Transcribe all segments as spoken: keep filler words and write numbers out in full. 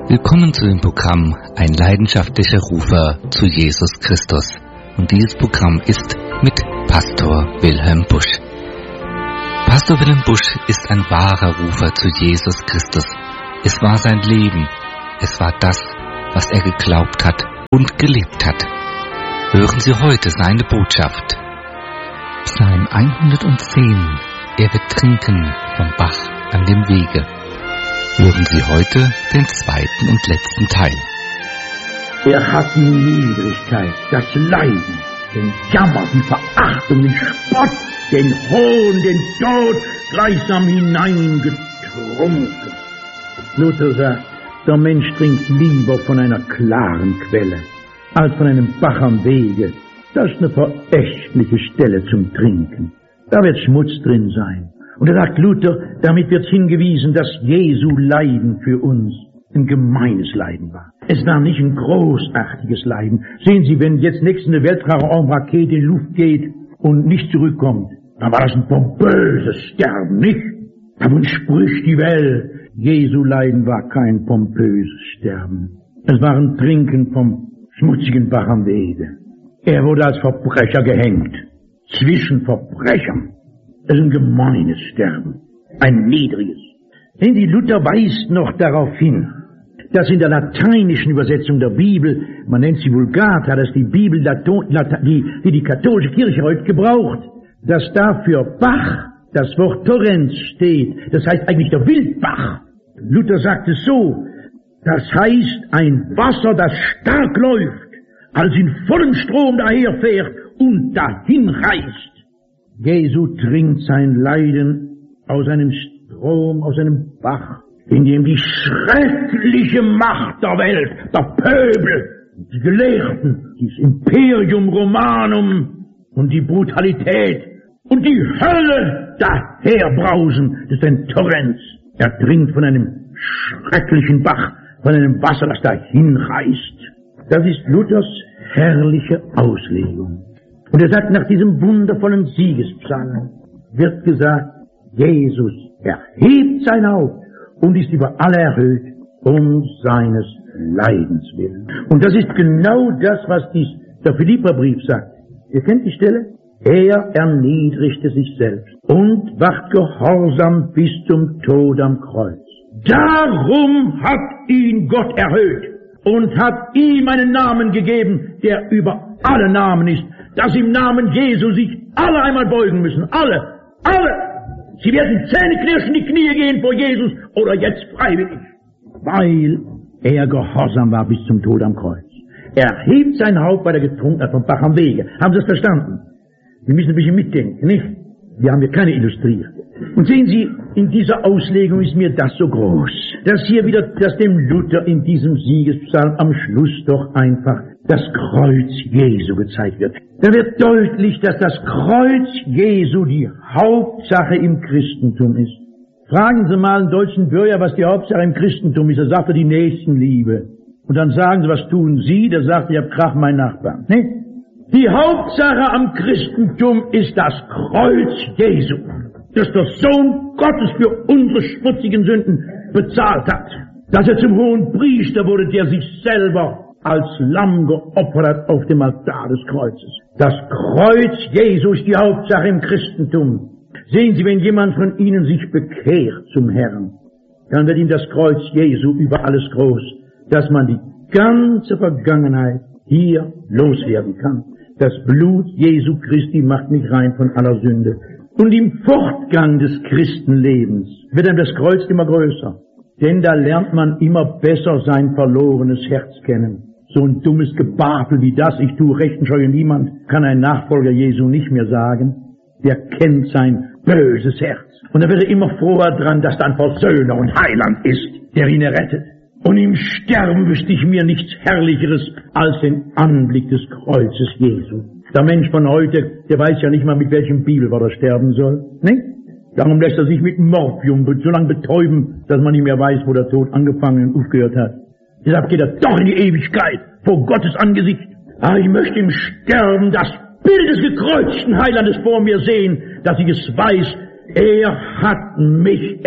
Willkommen zu dem Programm Ein leidenschaftlicher Rufer zu Jesus Christus. Und dieses Programm ist mit Pastor Wilhelm Busch. Pastor Wilhelm Busch ist ein wahrer Rufer zu Jesus Christus. Es war sein Leben. Es war das, was er geglaubt hat und gelebt hat. Hören Sie heute seine Botschaft. Psalm hundertzehn. Er wird trinken vom Bach an dem Wege. Hören Sie heute den zweiten und letzten Teil. Er hat die Niedrigkeit, das Leiden, den Jammer, die Verachtung, den Spott, den Hohn, den Tod gleichsam hineingetrunken. Luther sagt, der Mensch trinkt lieber von einer klaren Quelle, als von einem Bach am Wege. Das ist eine verächtliche Stelle zum Trinken. Da wird Schmutz drin sein. Und er sagt Luther, damit wird hingewiesen, dass Jesu Leiden für uns ein gemeines Leiden war. Es war nicht ein großartiges Leiden. Sehen Sie, wenn jetzt nächstes eine Weltraumrakete in die Luft geht und nicht zurückkommt, dann war das ein pompöses Sterben, nicht? Aber spricht die Welt, Jesu Leiden war kein pompöses Sterben. Es war ein Trinken vom schmutzigen Bach am Wege. Er wurde als Verbrecher gehängt, zwischen Verbrechern. Es ist ein gemeines Sterben, ein niedriges. Denn die Luther weist noch darauf hin, dass in der lateinischen Übersetzung der Bibel, man nennt sie Vulgata, das ist die Bibel, die die, die katholische Kirche heute gebraucht, dass da für Bach das Wort Torrens steht, das heißt eigentlich der Wildbach. Luther sagt es so, das heißt ein Wasser, das stark läuft, als in vollem Strom daherfährt und dahin reißt. Jesu trinkt sein Leiden aus einem Strom, aus einem Bach, in dem die schreckliche Macht der Welt, der Pöbel, die Gelehrten, das Imperium Romanum und die Brutalität und die Hölle daherbrausen. Das ist ein Torrens. Er trinkt von einem schrecklichen Bach, von einem Wasser, das dahin reißt. Das ist Luthers herrliche Auslegung. Und er sagt, nach diesem wundervollen Siegespsalm wird gesagt, Jesus erhebt sein Haupt und ist über alle erhöht um seines Leidens willen. Und das ist genau das, was dies, der Philipperbrief sagt. Ihr kennt die Stelle? Er erniedrigte sich selbst und ward gehorsam bis zum Tod am Kreuz. Darum hat ihn Gott erhöht und hat ihm einen Namen gegeben, der über alle Namen ist, dass im Namen Jesu sich alle einmal beugen müssen. Alle, alle. Sie werden zähneknirschend die Knie gehen vor Jesus oder jetzt freiwillig, weil er gehorsam war bis zum Tod am Kreuz. Er hebt sein Haupt, weil er getrunken hat vom Bach am Wege. Haben Sie es verstanden? Wir müssen ein bisschen mitdenken, nicht? Wir haben hier keine illustriert. Und sehen Sie, in dieser Auslegung ist mir das so groß, dass hier wieder, dass dem Luther in diesem Siegespsalm am Schluss doch einfach das Kreuz Jesu gezeigt wird. Da wird deutlich, dass das Kreuz Jesu die Hauptsache im Christentum ist. Fragen Sie mal einen deutschen Bürger, was die Hauptsache im Christentum ist. Da sagt er die Nächstenliebe. Und dann sagen Sie, was tun Sie? Da sagt er, ich hab Krach mein Nachbarn. Ne? Die Hauptsache am Christentum ist das Kreuz Jesu, das der Sohn Gottes für unsere schmutzigen Sünden bezahlt hat. Dass er zum hohen Priester wurde, der sich selber als Lamm geopfert hat auf dem Altar des Kreuzes. Das Kreuz Jesu ist die Hauptsache im Christentum. Sehen Sie, wenn jemand von Ihnen sich bekehrt zum Herrn, dann wird ihm das Kreuz Jesu über alles groß, dass man die ganze Vergangenheit hier loswerden kann. Das Blut Jesu Christi macht mich rein von aller Sünde. Und im Fortgang des Christenlebens wird einem das Kreuz immer größer. Denn da lernt man immer besser sein verlorenes Herz kennen. So ein dummes Gebafel wie das, ich tue Recht und scheue niemand, kann ein Nachfolger Jesu nicht mehr sagen. Der kennt sein böses Herz. Und da wird er immer froher dran, dass da ein Versöhner und Heiland ist, der ihn errettet. Und im Sterben wüsste ich mir nichts Herrlicheres als den Anblick des Kreuzes Jesu. Der Mensch von heute, der weiß ja nicht mal, mit welchem Bibelwort er sterben soll. Ne? Darum lässt er sich mit Morphium so lange betäuben, dass man nicht mehr weiß, wo der Tod angefangen und aufgehört hat. Deshalb geht er doch in die Ewigkeit, vor Gottes Angesicht. Ah, ich möchte im Sterben das Bild des gekreuzten Heilandes vor mir sehen, dass ich es weiß, er hat mich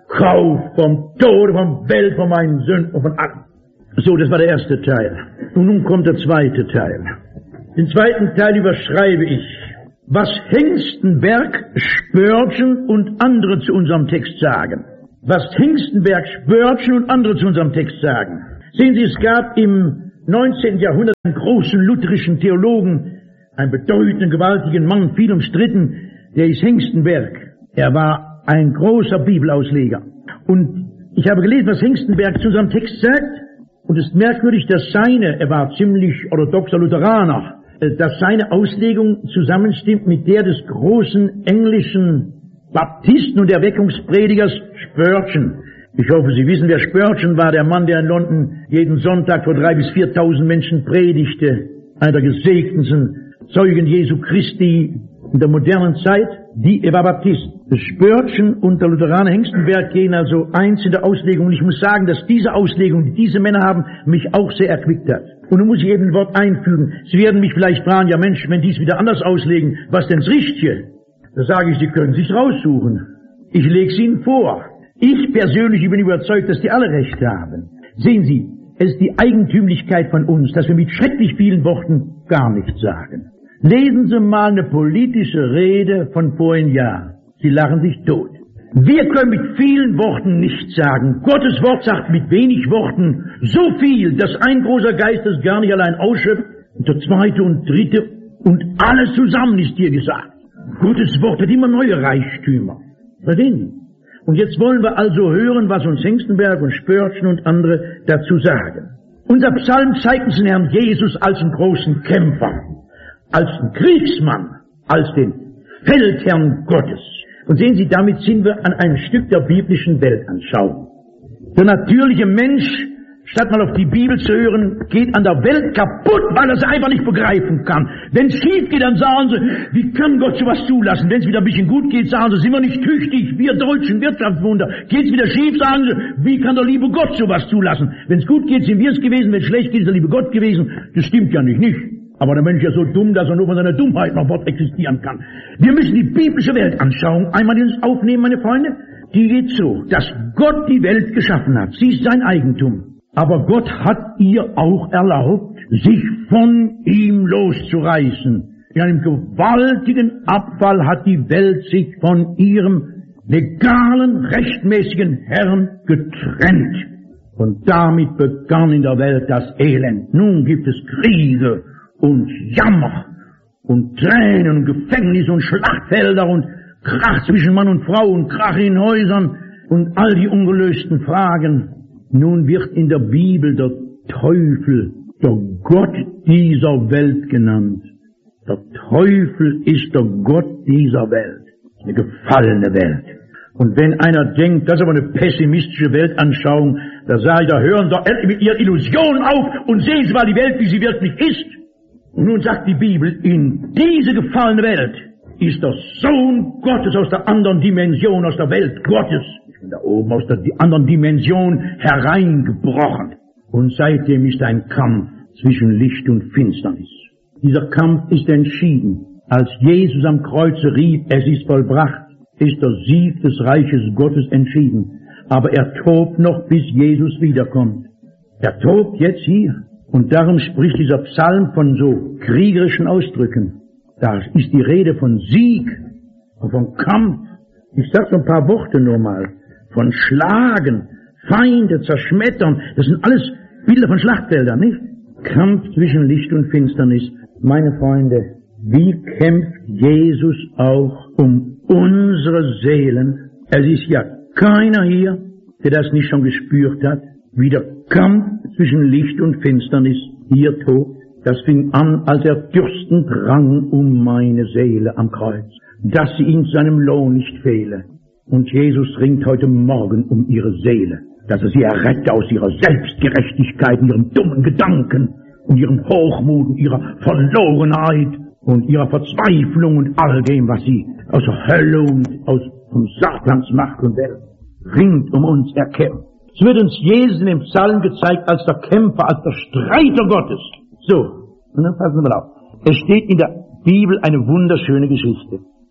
Kauf vom Tod, vom Welt, von meinen Sünden und von allem. So, das war der erste Teil. Und nun kommt der zweite Teil. Den zweiten Teil überschreibe ich, was Hengstenberg, Spörtchen und andere zu unserem Text sagen. Was Hengstenberg, Spörtchen und andere zu unserem Text sagen. Sehen Sie, es gab im neunzehnten Jahrhundert einen großen lutherischen Theologen, einen bedeutenden, gewaltigen Mann, viel umstritten, der ist Hengstenberg. Er war ein großer Bibelausleger. Und ich habe gelesen, was Hengstenberg zu unserem Text sagt. Und es ist merkwürdig, dass seine, er war ziemlich orthodoxer Lutheraner, dass seine Auslegung zusammenstimmt mit der des großen englischen Baptisten und Erweckungspredigers Spurgeon. Ich hoffe, Sie wissen, wer Spurgeon war, der Mann, der in London jeden Sonntag vor drei bis viertausend Menschen predigte, einer der gesegnetsten Zeugen Jesu Christi in der modernen Zeit. Die, er war Baptist. Spurgeon und der Lutheraner Hengstenberg gehen also eins in der Auslegung. Und ich muss sagen, dass diese Auslegung, die diese Männer haben, mich auch sehr erquickt hat. Und nun muss ich eben ein Wort einfügen. Sie werden mich vielleicht fragen, ja Mensch, wenn die es wieder anders auslegen, was denn das Richtige? Da sage ich, Sie können sich raussuchen. Ich lege es Ihnen vor. Ich persönlich bin überzeugt, dass die alle Recht haben. Sehen Sie, es ist die Eigentümlichkeit von uns, dass wir mit schrecklich vielen Worten gar nichts sagen. Lesen Sie mal eine politische Rede von vorigen Jahr. Sie lachen sich tot. Wir können mit vielen Worten nichts sagen. Gottes Wort sagt mit wenig Worten so viel, dass ein großer Geist es gar nicht allein ausschöpft. Und der zweite und dritte und alles zusammen ist dir gesagt. Gottes Wort hat immer neue Reichtümer. Verstehen Sie? Und jetzt wollen wir also hören, was uns Hengstenberg und Spurgeon und andere dazu sagen. Unser Psalm zeigt uns den Herrn Jesus als einen großen Kämpfer, als einen Kriegsmann, als den Feldherrn Gottes. Und sehen Sie, damit sind wir an einem Stück der biblischen Weltanschauung. Der natürliche Mensch, statt mal auf die Bibel zu hören, geht an der Welt kaputt, weil er sie einfach nicht begreifen kann. Wenn es schief geht, dann sagen sie, wie kann Gott sowas zulassen? Wenn es wieder ein bisschen gut geht, sagen sie, sind wir nicht tüchtig, wir deutschen Wirtschaftswunder. Geht es wieder schief, sagen sie, wie kann der liebe Gott sowas zulassen? Wenn es gut geht, sind wir es gewesen, wenn es schlecht geht, ist der liebe Gott gewesen. Das stimmt ja nicht, nicht? Aber der Mensch ist ja so dumm, dass er nur von seiner Dummheit noch fort existieren kann. Wir müssen die biblische Weltanschauung einmal aufnehmen, meine Freunde. Die geht so, dass Gott die Welt geschaffen hat. Sie ist sein Eigentum. Aber Gott hat ihr auch erlaubt, sich von ihm loszureißen. In einem gewaltigen Abfall hat die Welt sich von ihrem legalen, rechtmäßigen Herrn getrennt. Und damit begann in der Welt das Elend. Nun gibt es Kriege und Jammer und Tränen und Gefängnisse und Schlachtfelder und Krach zwischen Mann und Frau und Krach in Häusern und all die ungelösten Fragen. Nun wird in der Bibel der Teufel, der Gott dieser Welt genannt. Der Teufel ist der Gott dieser Welt, eine gefallene Welt. Und wenn einer denkt, das ist aber eine pessimistische Weltanschauung, da sage ich, da hören Sie endlich mit Ihren Illusionen auf und sehen Sie mal die Welt, wie sie wirklich ist. Und nun sagt die Bibel, in diese gefallene Welt ist der Sohn Gottes aus der anderen Dimension, aus der Welt Gottes, ich bin da oben aus der anderen Dimension hereingebrochen. Und seitdem ist ein Kampf zwischen Licht und Finsternis. Dieser Kampf ist entschieden. Als Jesus am Kreuze rief, es ist vollbracht, ist der Sieg des Reiches Gottes entschieden. Aber er tobt noch, bis Jesus wiederkommt. Er tobt jetzt hier. Und darum spricht dieser Psalm von so kriegerischen Ausdrücken. Da ist die Rede von Sieg und von Kampf. Ich sage so ein paar Worte nur mal. Von Schlagen, Feinde, Zerschmettern. Das sind alles Bilder von Schlachtfeldern, nicht? Kampf zwischen Licht und Finsternis. Meine Freunde, wie kämpft Jesus auch um unsere Seelen? Es ist ja keiner hier, der das nicht schon gespürt hat, wie der Kampf zwischen Licht und Finsternis hier tobt. Das fing an, als er dürstend rang um meine Seele am Kreuz, dass sie ihm seinem Lohn nicht fehle. Und Jesus ringt heute Morgen um ihre Seele, dass er sie errette aus ihrer Selbstgerechtigkeit, ihren dummen Gedanken und ihrem Hochmut und ihrer Verlorenheit und ihrer Verzweiflung und all dem, was sie aus der Hölle und aus vom Satans Macht und Welt ringt um uns erkämpft. Es wird uns Jesus in dem Psalm gezeigt als der Kämpfer, als der Streiter Gottes. So, und dann passen wir mal auf. Es steht in der Bibel eine wunderschöne Geschichte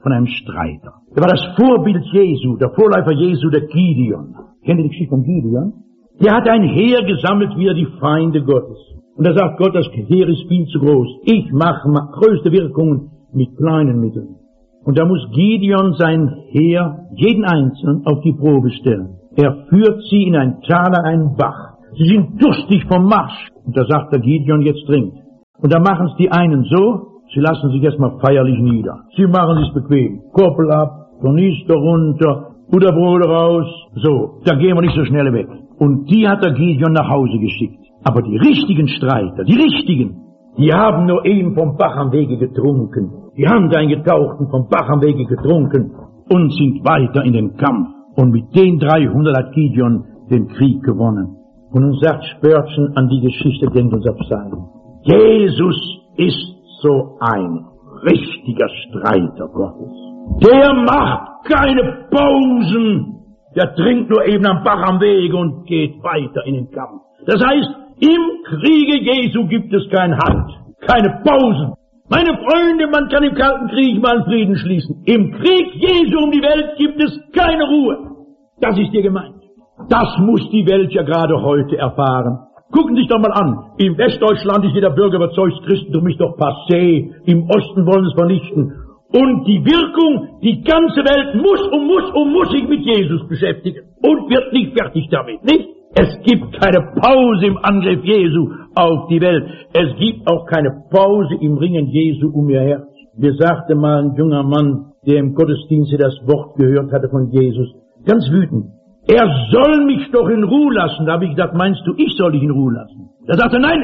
von einem Streiter. Er war das Vorbild Jesu, der Vorläufer Jesu, der Gideon. Kennt ihr die Geschichte von Gideon? Der hat ein Heer gesammelt, wie er die Feinde Gottes. Und da sagt Gott, das Heer ist viel zu groß. Ich mache größte Wirkungen mit kleinen Mitteln. Und da muss Gideon sein Heer, jeden Einzelnen, auf die Probe stellen. Er führt sie in ein Tal an einen Bach. Sie sind durstig vom Marsch. Und da sagt der Gideon, jetzt trinkt. Und da machen es die einen so, sie lassen sich erstmal feierlich nieder. Sie machen es bequem. Koppel ab, Tornister runter, Butterbrot raus. So, da gehen wir nicht so schnell weg. Und die hat der Gideon nach Hause geschickt. Aber die richtigen Streiter, die richtigen, die haben nur eben vom Bach am Wege getrunken. Die haben eingetaucht und vom Bach am Wege getrunken und sind weiter in den Kampf. Und mit den dreihundert hat Gideon den Krieg gewonnen. Und nun sagt Spörtchen an die Geschichte, denkt unser Psalm. Jesus ist so ein richtiger Streiter Gottes. Der macht keine Pausen. Der trinkt nur eben am Bach am Wege und geht weiter in den Kampf. Das heißt, im Kriege Jesu gibt es kein Halt, keine Pausen. Meine Freunde, man kann im Kalten Krieg mal einen Frieden schließen. Im Krieg Jesu um die Welt gibt es keine Ruhe. Das ist dir gemeint. Das muss die Welt ja gerade heute erfahren. Gucken Sie sich doch mal an. Im Westdeutschland ist jeder Bürger überzeugt, Christentum ist doch passé. Im Osten wollen sie es vernichten. Und die Wirkung, die ganze Welt muss und muss und muss sich mit Jesus beschäftigen. Und wird nicht fertig damit, nicht? Es gibt keine Pause im Angriff Jesu auf die Welt. Es gibt auch keine Pause im Ringen Jesu um ihr Herz. Mir sagte mal ein junger Mann, der im Gottesdienst das Wort gehört hatte von Jesus, ganz wütend. Er soll mich doch in Ruhe lassen. Da habe ich gesagt, meinst du, ich soll dich in Ruhe lassen? Da sagte er, nein,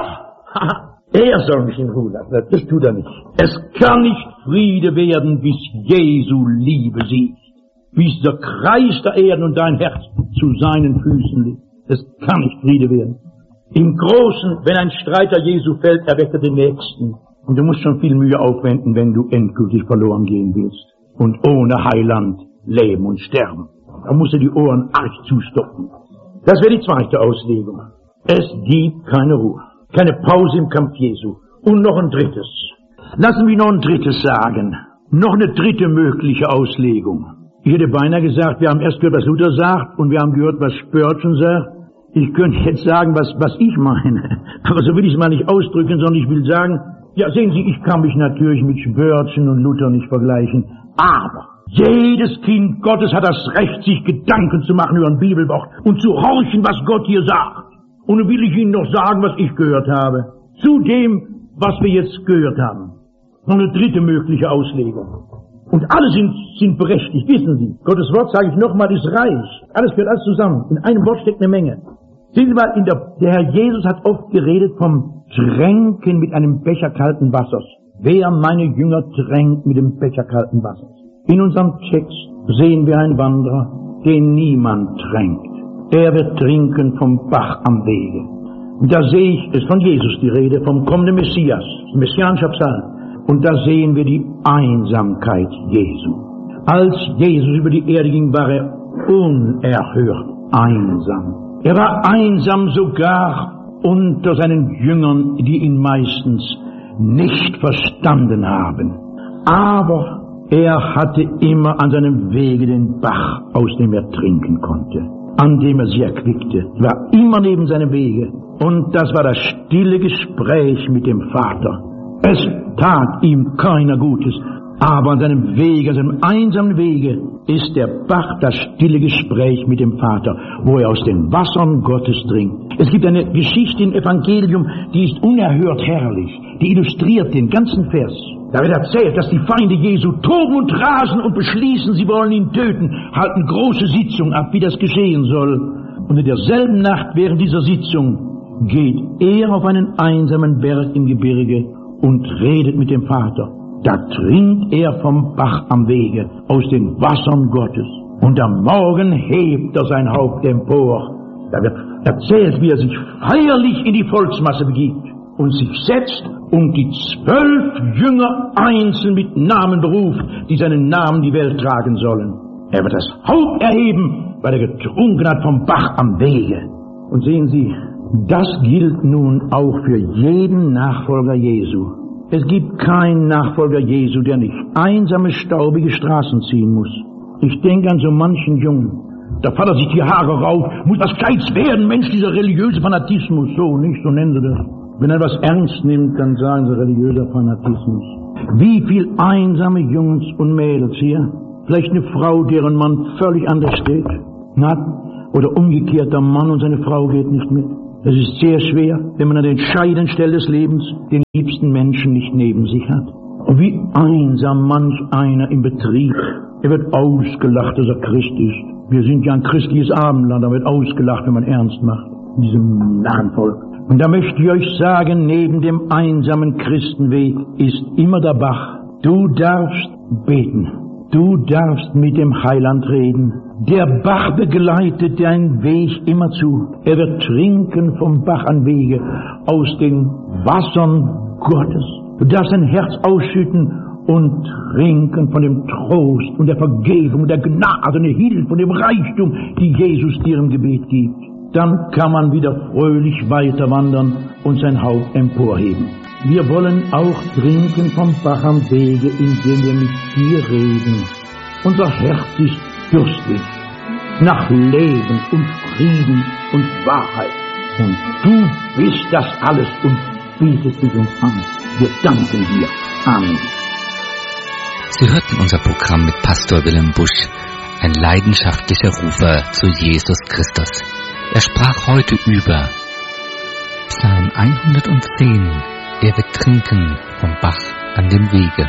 er. Er soll mich in Ruhe lassen. Das tut er nicht. Es kann nicht Friede werden, bis Jesu Liebe siegt. Bis der Kreis der Erden und dein Herz zu seinen Füßen liegt. Es kann nicht Friede werden. Im Großen, wenn ein Streiter Jesu fällt, erweckt er den Nächsten. Und du musst schon viel Mühe aufwenden, wenn du endgültig verloren gehen willst. Und ohne Heiland leben und sterben. Da musst du die Ohren arg zustopfen. Das wäre die zweite Auslegung. Es gibt keine Ruhe. Keine Pause im Kampf Jesu. Und noch ein drittes. Lassen wir noch ein drittes sagen. Noch eine dritte mögliche Auslegung. Ich hätte beinahe gesagt, wir haben erst gehört, was Luther sagt, und wir haben gehört, was Spörtchen sagt. Ich könnte jetzt sagen, was, was ich meine. Aber so will ich es mal nicht ausdrücken, sondern ich will sagen, ja, sehen Sie, ich kann mich natürlich mit Spörtchen und Luther nicht vergleichen. Aber jedes Kind Gottes hat das Recht, sich Gedanken zu machen über ein Bibelwort und zu horchen, was Gott hier sagt. Und nun will ich Ihnen noch sagen, was ich gehört habe. Zu dem, was wir jetzt gehört haben. Noch eine dritte mögliche Auslegung. Und alle sind, sind berechtigt, wissen Sie. Gottes Wort, sage ich nochmal, ist reich. Alles gehört alles zusammen. In einem Wort steckt eine Menge. Sehen Sie mal, in der, der Herr Jesus hat oft geredet vom Tränken mit einem Becher kalten Wassers. Wer meine Jünger tränkt mit dem Becher kalten Wassers? In unserem Text sehen wir einen Wanderer, den niemand tränkt. Er wird trinken vom Bach am Wege. Und da sehe ich, es ist von Jesus die Rede, vom kommenden Messias, messianischer Psalm. Und da sehen wir die Einsamkeit Jesu. Als Jesus über die Erde ging, war er unerhört einsam. Er war einsam sogar unter seinen Jüngern, die ihn meistens nicht verstanden haben. Aber er hatte immer an seinem Wege den Bach, aus dem er trinken konnte, an dem er sie erquickte. Er war immer neben seinem Wege. Und das war das stille Gespräch mit dem Vater. Es tat ihm keiner Gutes, aber an seinem Wege, an seinem einsamen Wege, ist der Bach das stille Gespräch mit dem Vater, wo er aus den Wassern Gottes trinkt. Es gibt eine Geschichte im Evangelium, die ist unerhört herrlich, die illustriert den ganzen Vers. Da wird erzählt, dass die Feinde Jesu toben und rasen und beschließen, sie wollen ihn töten, halten große Sitzung ab, wie das geschehen soll. Und in derselben Nacht während dieser Sitzung geht er auf einen einsamen Berg im Gebirge und redet mit dem Vater. Da trinkt er vom Bach am Wege, aus den Wassern Gottes. Und am Morgen hebt er sein Haupt empor. Da wird erzählt, wie er sich feierlich in die Volksmasse begibt und sich setzt und die zwölf Jünger einzeln mit Namen beruft, die seinen Namen die Welt tragen sollen. Er wird das Haupt erheben, weil er getrunken hat vom Bach am Wege. Und sehen Sie, das gilt nun auch für jeden Nachfolger Jesu. Es gibt keinen Nachfolger Jesu, der nicht einsame, staubige Straßen ziehen muss. Ich denke an so manchen Jungen. Da fährt er sich die Haare rauf, muss was Gescheites werden, Mensch, dieser religiöse Fanatismus. So, nicht, so nennen sie das. Wenn er was ernst nimmt, dann sagen sie religiöser Fanatismus. Wie viel einsame Jungs und Mädels hier, vielleicht eine Frau, deren Mann völlig anders steht, hat, oder umgekehrt, der Mann und seine Frau geht nicht mit. Es ist sehr schwer, wenn man an den entscheidenden Stellen des Lebens den liebsten Menschen nicht neben sich hat. Und wie einsam manch einer im Betrieb. Er wird ausgelacht, dass er Christ ist. Wir sind ja ein christliches Abendland, da wird ausgelacht, wenn man ernst macht. In diesem Narrenvolk. Und da möchte ich euch sagen, neben dem einsamen Christenweg ist immer der Bach. Du darfst beten. Du darfst mit dem Heiland reden. Der Bach begleitet deinen Weg immerzu. Er wird trinken vom Bach an Wege aus den Wassern Gottes. Du darfst dein Herz ausschütten und trinken von dem Trost und der Vergebung und der Gnade und der Hilfe und dem Reichtum, die Jesus dir im Gebet gibt. Dann kann man wieder fröhlich weiter wandern und sein Haupt emporheben. Wir wollen auch trinken vom Bach am Wege, indem wir mit dir reden. Unser Herz ist durstig nach Leben und Frieden und Wahrheit. Und du bist das alles und bietest es uns an. Wir danken dir. Amen. Sie hörten unser Programm mit Pastor Wilhelm Busch, ein leidenschaftlicher Rufer zu Jesus Christus. Er sprach heute über Psalm hundertzehn. Er wird trinken vom Bach an dem Wege.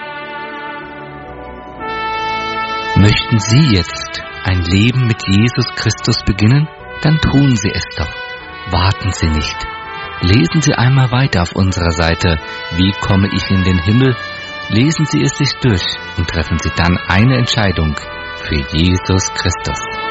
Möchten Sie jetzt ein Leben mit Jesus Christus beginnen? Dann tun Sie es doch. Warten Sie nicht. Lesen Sie einmal weiter auf unserer Seite Wie komme ich in den Himmel? Lesen Sie es sich durch und treffen Sie dann eine Entscheidung für Jesus Christus.